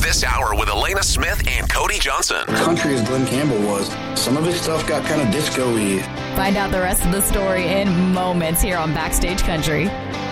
This hour with Elena Smith and Cody Johnson. Country as Glenn Campbell was. Some of his stuff got kind of disco-y. Find out the rest of the story in moments here on Backstage Country.